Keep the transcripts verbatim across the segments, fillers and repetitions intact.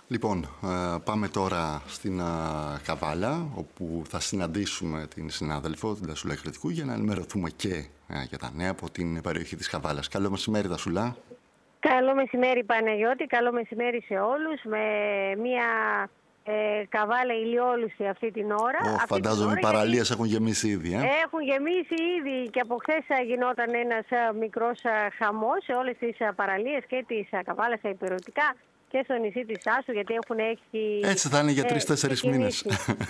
Λοιπόν, πάμε τώρα στην Καβάλα, όπου θα συναντήσουμε την συνάδελφο, την Τασούλα Κρητικού, για να ενημερωθούμε και για τα νέα από την περιοχή της Καβάλας. Καλό μεσημέρι, Τασούλα. Καλό μεσημέρι, Παναγιώτη. Καλό μεσημέρι σε όλους. Με μια ε, Καβάλα ηλιόλουστη αυτή την ώρα. Oh, αυτή φαντάζομαι οι παραλίες έχουν γεμίσει ήδη. Ε? Έχουν γεμίσει ήδη και από χθες γινόταν ένας μικρός χαμός σε όλες τις παραλίες και τις Καβάλας τα υπηρετικά και στο νησί της Άσου, γιατί έχουν έχει... Έτσι θα είναι για τρεις-τέσσερις ε, μήνες.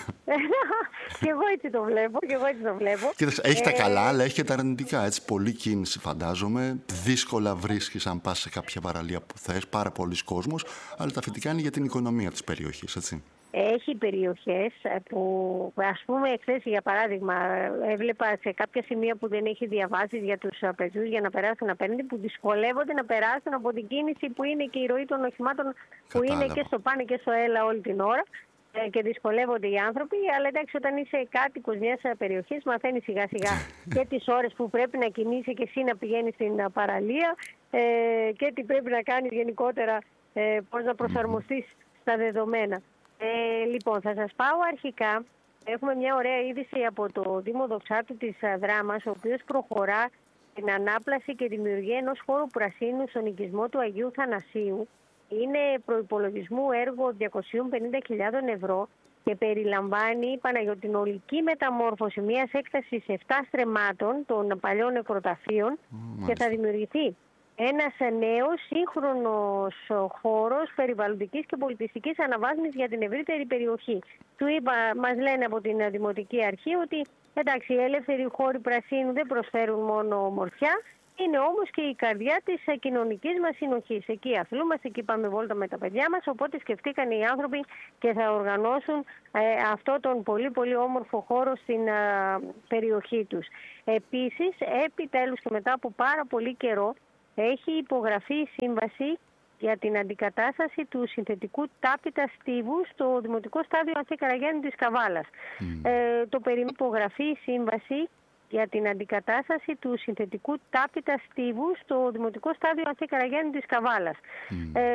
Και εγώ έτσι το βλέπω, και εγώ έτσι το βλέπω. Κοίταξε, έχει τα καλά, αλλά έχει και τα αρνητικά. Έτσι, πολλή κίνηση φαντάζομαι. Δύσκολα βρίσκεις αν πας σε κάποια παραλία που θες, πάρα πολλοί κόσμος. Αλλά τα θετικά είναι για την οικονομία της περιοχής, έτσι. Έχει περιοχές που, ας πούμε, εχθές για παράδειγμα, έβλεπα σε κάποια σημεία που δεν έχει διαβάσεις για τους πεζούς για να περάσουν απέναντι, που δυσκολεύονται να περάσουν από την κίνηση που είναι και η ροή των οχημάτων που Κατάλαβα. είναι και στο πάνε και στο έλα όλη την ώρα και δυσκολεύονται οι άνθρωποι. Αλλά εντάξει, όταν είσαι κάτοικος μιας περιοχής, μαθαίνεις σιγά σιγά και τις ώρες που πρέπει να κινείσαι και εσύ να πηγαίνεις στην παραλία και τι πρέπει να κάνεις γενικότερα, πώς να προσαρμοστείς στα δεδομένα. Ε, λοιπόν, θα σας πάω αρχικά. Έχουμε μια ωραία είδηση από το Δήμο Δοξάτου της Δράμας, ο οποίος προχωρά την ανάπλαση και δημιουργία ενός χώρου πρασίνου στον οικισμό του Αγίου Θανασίου. Είναι προϋπολογισμού έργο διακόσιες πενήντα χιλιάδες ευρώ και περιλαμβάνει παναγιωτινολική μεταμόρφωση μιας έκτασης επτά στρεμμάτων των παλιών νεκροταφείων mm, και θα δημιουργηθεί ένας νέος σύγχρονος χώρος περιβαλλοντικής και πολιτιστικής αναβάθμισης για την ευρύτερη περιοχή. Του είπα, μας λένε από την Δημοτική Αρχή ότι εντάξει, οι ελεύθεροι χώροι πρασίνου δεν προσφέρουν μόνο ομορφιά, είναι όμως και η καρδιά της κοινωνικής μας συνοχής. Εκεί αθλούμαστε, εκεί πάμε βόλτα με τα παιδιά μας, οπότε σκεφτήκαν οι άνθρωποι και θα οργανώσουν ε, αυτό τον πολύ πολύ όμορφο χώρο στην ε, περιοχή τους. Επίσης, επιτέλους και μετά από πάρα πολύ καιρό, έχει υπογραφεί η σύμβαση για την αντικατάσταση του συνθετικού τάπητα στίβου στο Δημοτικό Στάδιο Ανθή Καραγιάννη της Καβάλας. Mm. Ε, το περιμένει υπογραφεί η σύμβαση για την αντικατάσταση του συνθετικού τάπητα στίβου στο Δημοτικό Στάδιο Ανθή Καραγιάννη της Καβάλας. Mm. Ε,